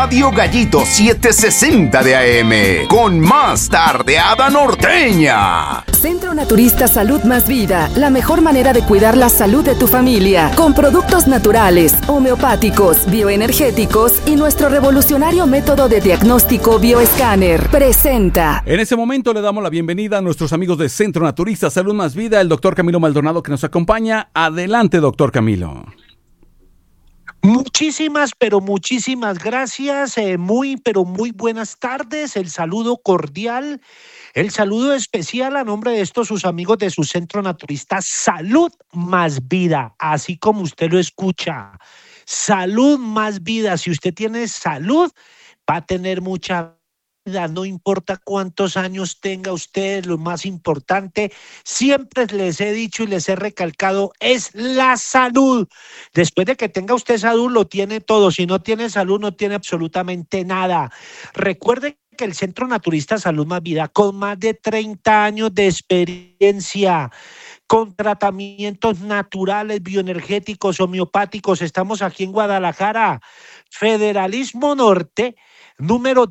Radio Gallito 760 de AM, con más tardeada norteña. Centro Naturista Salud Más Vida, la mejor manera de cuidar la salud de tu familia, con productos naturales, homeopáticos, bioenergéticos y nuestro revolucionario método de diagnóstico bioescáner. Presenta. En ese momento le damos la bienvenida a nuestros amigos de Centro Naturista Salud Más Vida, el doctor Camilo Maldonado, que nos acompaña. Adelante, doctor Camilo. Muchísimas, pero muchísimas gracias. Muy buenas tardes. El saludo cordial, el saludo especial a nombre de estos sus amigos de su Centro Naturista Salud Más Vida, así como usted lo escucha. Salud Más Vida. Si usted tiene salud, va a tener mucha vida. No importa cuántos años tenga usted, lo más importante, siempre les he dicho y les he recalcado, es la salud. Después de que tenga usted salud, lo tiene todo. Si no tiene salud, no tiene absolutamente nada. Recuerde que el Centro Naturista Salud Más Vida, con más de 30 años de experiencia, con tratamientos naturales, bioenergéticos, homeopáticos, estamos aquí en Guadalajara, Federalismo Norte, número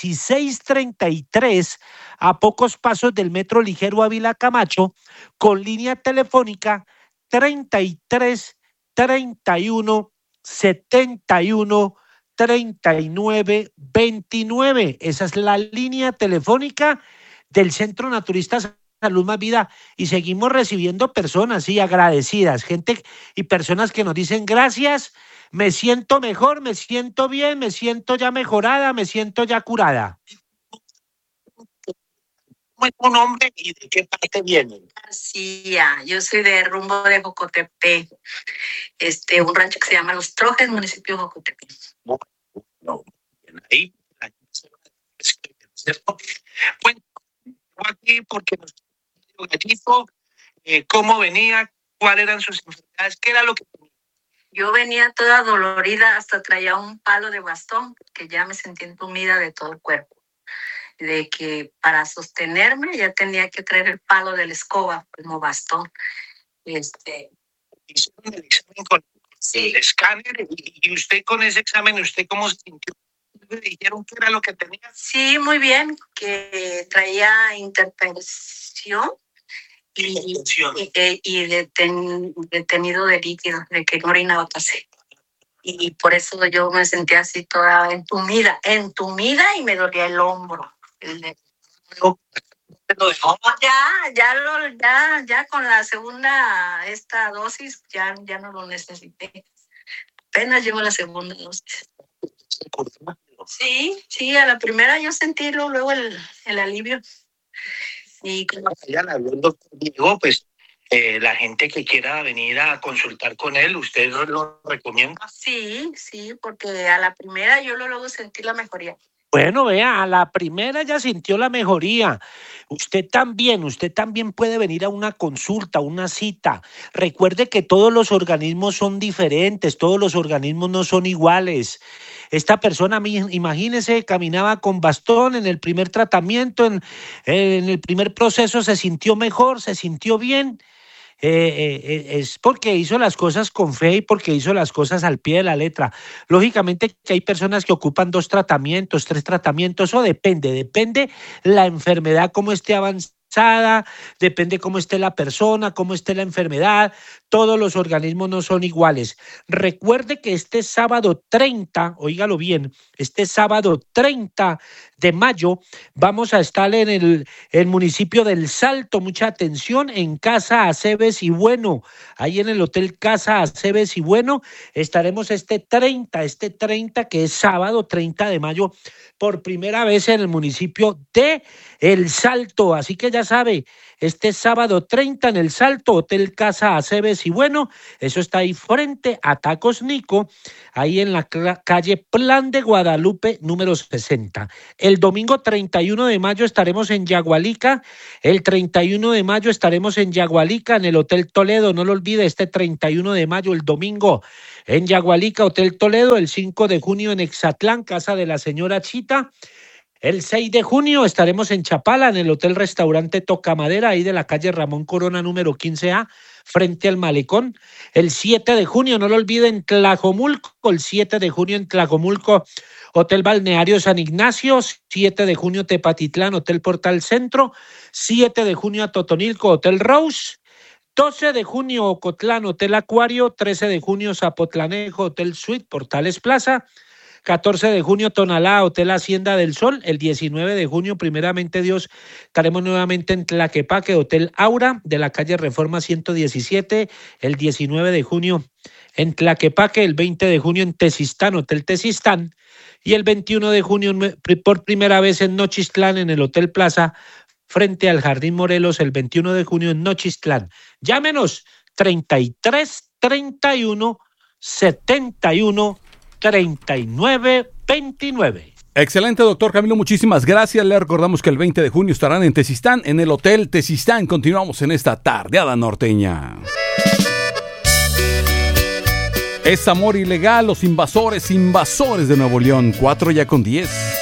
1633, a pocos pasos del Metro Ligero Ávila Camacho, con línea telefónica 33 31 71 39 29. Esa es la línea telefónica del Centro Naturista Salud Más Vida, y seguimos recibiendo personas, sí, agradecidas, gente y personas que nos dicen gracias, me siento mejor, me siento bien, me siento ya mejorada, me siento ya curada. ¿Cómo es tu nombre y de qué parte viene? García, yo soy de rumbo de Jocotepe, un rancho que se llama Los Trojes, municipio de Jocotepe. No, ahí. Bueno, aquí porque nos Gallito, cómo venía, cuáles eran sus enfermedades, qué era lo que tenía. Yo venía toda dolorida, hasta traía un palo de bastón, porque ya me sentía entumida de todo el cuerpo. De que para sostenerme ya tenía que traer el palo de la escoba como bastón. Hicieron el examen con el escáner y usted con ese examen, ¿usted cómo se sintió? ¿Le dijeron qué era lo que tenía? Sí, muy bien, que traía hipertensión y detenido de líquido, de que no orinaba casi. Y por eso yo me sentía así toda entumida y me dolía el hombro. Ya con la segunda dosis ya no lo necesité. Apenas llevo la segunda dosis. Sí, a la primera yo sentí luego el alivio. Y hablando conmigo, pues la gente que quiera venir a consultar con él, ¿usted lo recomienda? Sí, porque a la primera yo luego sentí la mejoría. Bueno, vea, a la primera ya sintió la mejoría. Usted también puede venir a una consulta, una cita. Recuerde que todos los organismos son diferentes, todos los organismos no son iguales. Esta persona, imagínese, caminaba con bastón en el primer tratamiento, en el primer proceso se sintió mejor, se sintió bien. Es porque hizo las cosas con fe y porque hizo las cosas al pie de la letra. Lógicamente que hay personas que ocupan 2 tratamientos, 3 tratamientos, eso depende la enfermedad, cómo esté avanzada, depende cómo esté la persona, cómo esté la enfermedad. Todos los organismos no son iguales. Recuerde que este sábado 30, óigalo bien, este sábado 30 de mayo vamos a estar en el municipio del Salto. Mucha atención, en Casa Aceves y Bueno, ahí en el Hotel Casa Aceves y Bueno, estaremos este 30 que es sábado 30 de mayo, por primera vez en el municipio de El Salto. Así que ya sabe, este sábado 30 en El Salto, Hotel Casa Aceves y Bueno, eso está ahí frente a Tacos Nico, ahí en la calle Plan de Guadalupe número 60. El domingo 31 de mayo estaremos en Yagualica, el 31 de mayo estaremos en Yagualica en el Hotel Toledo, no lo olvide, este 31 de mayo, el domingo en Yagualica, Hotel Toledo, el 5 de junio en Exatlán, Casa de la Señora Chita. El 6 de junio estaremos en Chapala, en el Hotel Restaurante Tocamadera, ahí de la calle Ramón Corona número 15A, frente al Malecón. El 7 de junio, no lo olviden, Tlajomulco, el 7 de junio en Tlajomulco, Hotel Balneario San Ignacio, 7 de junio Tepatitlán, Hotel Portal Centro, 7 de junio a Totonilco, Hotel Rose, 12 de junio Ocotlán, Hotel Acuario, 13 de junio Zapotlanejo, Hotel Suite, Portales Plaza, 14 de junio Tonalá, Hotel Hacienda del Sol, el 19 de junio, primeramente Dios, estaremos nuevamente en Tlaquepaque, Hotel Aura, de la calle Reforma 117, el 19 de junio en Tlaquepaque, el 20 de junio en Tezistán, Hotel Tezistán, y el 21 de junio por primera vez en Nochistlán, en el Hotel Plaza, frente al Jardín Morelos, el 21 de junio en Nochistlán. Llámenos 33 31 71 39 29. Excelente, doctor Camilo, muchísimas gracias. Le recordamos que el 20 de junio estarán en Tezistán, en el Hotel Tezistán. Continuamos en esta tardeada norteña. Es amor ilegal, los invasores de Nuevo León, 4 ya con 10.